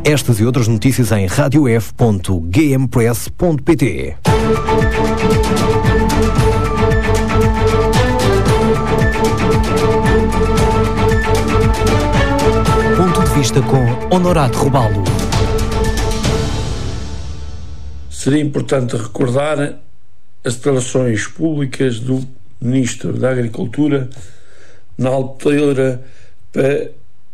Estas e outras notícias em radiof.gmpress.pt. Ponto de vista com Honorato Robalo. Seria importante recordar as declarações públicas do Ministro da Agricultura na altura para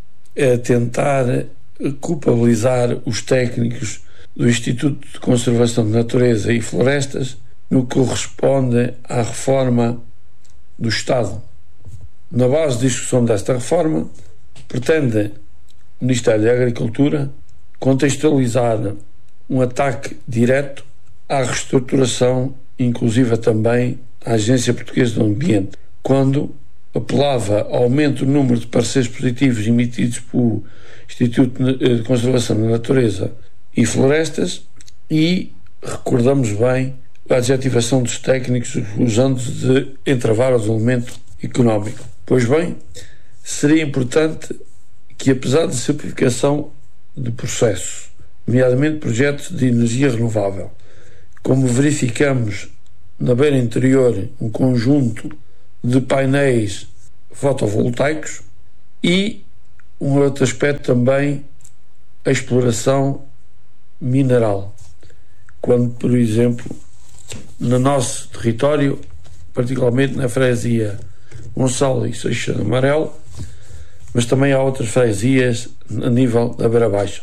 tentar culpabilizar os técnicos do Instituto de Conservação de Natureza e Florestas no que corresponde à reforma do Estado. Na base de discussão desta reforma, pretende o Ministério da Agricultura contextualizar um ataque direto à reestruturação, inclusiva também à Agência Portuguesa do Ambiente, quando apelava ao aumento do número de pareceres positivos emitidos pelo Instituto de Conservação da Natureza e Florestas e, recordamos bem, a adjetivação dos técnicos usando de entravar o desenvolvimento económico. Pois bem, seria importante que, apesar de simplificação de processos, nomeadamente projetos de energia renovável, como verificamos na beira interior um conjunto de painéis fotovoltaicos e um outro aspecto também, a exploração mineral, quando, por exemplo, no nosso território, particularmente na freguesia Gonçalo e Seixas Amarelo, mas também há outras freguesias a nível da Beira Baixa.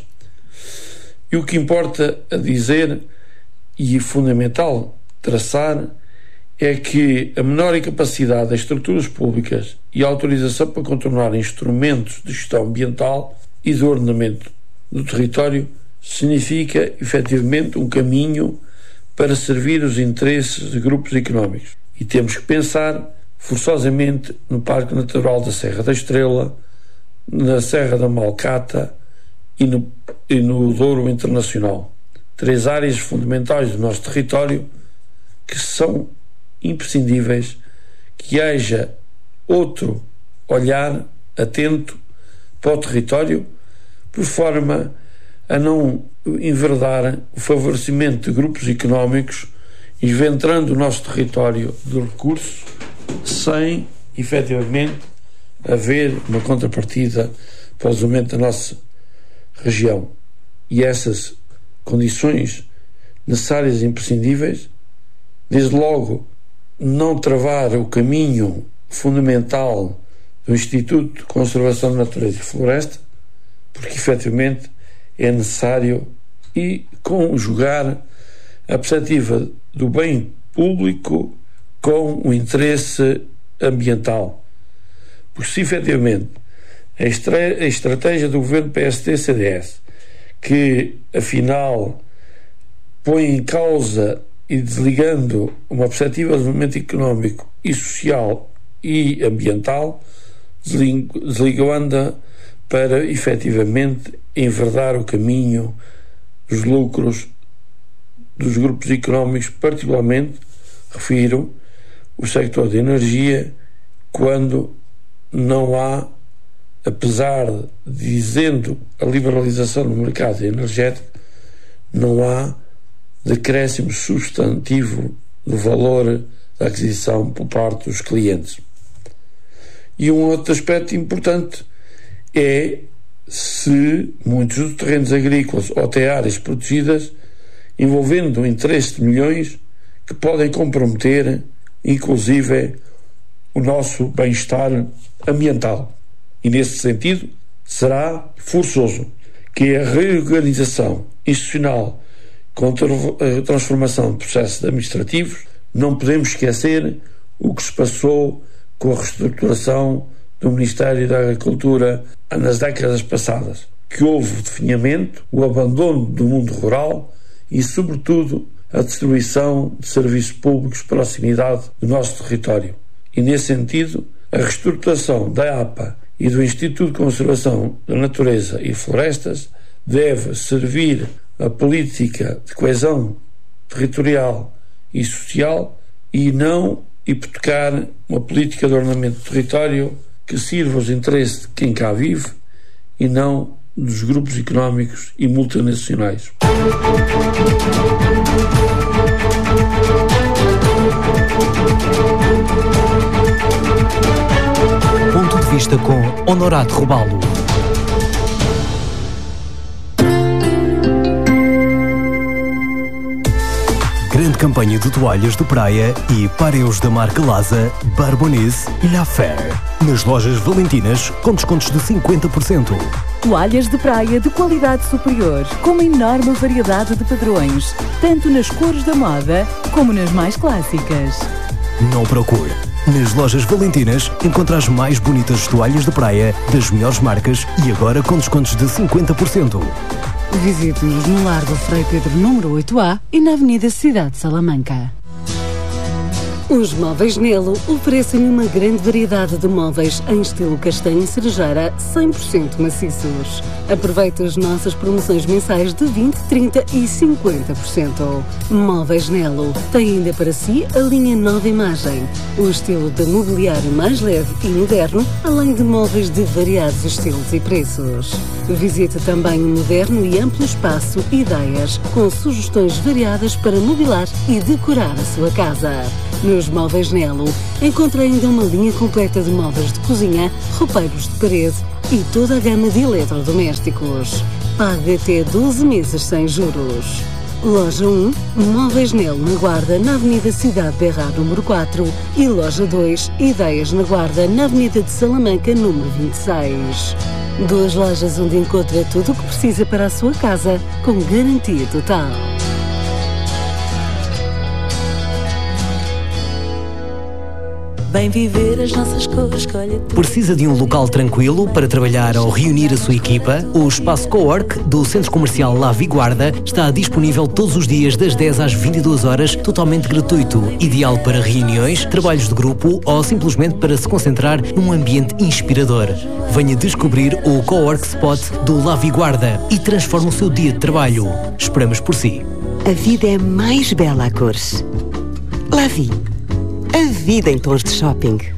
E o que importa a dizer e fundamental traçar é que a menor incapacidade das estruturas públicas e a autorização para contornar instrumentos de gestão ambiental e de ordenamento do território significa efetivamente um caminho para servir os interesses de grupos económicos. E temos que pensar forçosamente no Parque Natural da Serra da Estrela, na Serra da Malcata e no Douro Internacional. 3 áreas fundamentais do nosso território que são imprescindíveis que haja outro olhar atento para o território, por forma a não enverdar o favorecimento de grupos económicos, esventrando o nosso território de recursos, sem, efetivamente, haver uma contrapartida para o desenvolvimento da nossa região. E essas condições necessárias e imprescindíveis, desde logo, não travar o caminho fundamental do Instituto de Conservação da Natureza e Floresta, porque efetivamente é necessário e conjugar a perspectiva do bem público com o interesse ambiental. Porque se efetivamente a estratégia do governo PSD-CDS, que afinal põe em causa e desligando uma perspectiva de desenvolvimento económico e social e ambiental, desligando-a para efetivamente enverdar o caminho dos lucros dos grupos económicos, particularmente, refiro, o sector de energia, quando não há, apesar de dizendo a liberalização do mercado energético, não há decréscimo substantivo do valor da aquisição por parte dos clientes. E um outro aspecto importante é se muitos dos terrenos agrícolas ou até áreas protegidas envolvendo o interesse de milhões que podem comprometer, inclusive, o nosso bem-estar ambiental. E, nesse sentido, será forçoso que a reorganização institucional com a transformação de processos administrativos, não podemos esquecer o que se passou com a reestruturação do Ministério da Agricultura nas décadas passadas, que houve o definhamento, o abandono do mundo rural e, sobretudo, a distribuição de serviços públicos de proximidade do nosso território. E, nesse sentido, a reestruturação da APA e do Instituto de Conservação da Natureza e Florestas deve servir a política de coesão territorial e social e não hipotecar uma política de ordenamento do território que sirva os interesses de quem cá vive e não dos grupos económicos e multinacionais. Ponto de vista com Honorato Robalo. Grande campanha de toalhas de praia e pareus da marca Lasa, Barbonize e La Fer. Nas lojas Valentinas, com descontos de 50%. Toalhas de praia de qualidade superior, com uma enorme variedade de padrões, tanto nas cores da moda como nas mais clássicas. Não procure. Nas lojas Valentinas encontra as mais bonitas toalhas de praia das melhores marcas e agora com descontos de 50%. Visite-nos no Largo Frei Pedro número 8A e na Avenida Cidade de Salamanca. Os Móveis Nelo oferecem-lhe uma grande variedade de móveis em estilo castanho e cerejeira 100% maciços. Aproveite as nossas promoções mensais de 20%, 30% e 50%. Móveis Nelo tem ainda para si a linha Nova Imagem, o estilo de mobiliário mais leve e moderno, além de móveis de variados estilos e preços. Visite também o moderno e amplo espaço Ideias, com sugestões variadas para mobilar e decorar a sua casa. Nos Móveis Nelo, encontra ainda uma linha completa de móveis de cozinha, roupeiros de parede e toda a gama de eletrodomésticos. Pague até 12 meses sem juros. Loja 1, Móveis Nelo na Guarda, na Avenida Cidade Berrar, número 4 e Loja 2, Ideias na Guarda, na Avenida de Salamanca, número 26. Duas lojas onde encontra tudo o que precisa para a sua casa, com garantia total. Bem viver as nossas cores, escolha tu. Precisa de um local tranquilo para trabalhar ou reunir a sua equipa? O espaço Cowork do Centro Comercial La Viguarda está disponível todos os dias das 10 às 22 horas, totalmente gratuito, ideal para reuniões, trabalhos de grupo ou simplesmente para se concentrar num ambiente inspirador. Venha descobrir o Cowork Spot do La Viguarda e transforme o seu dia de trabalho. Esperamos por si. A vida é mais bela a cores. La Vie. A vida em tons de shopping.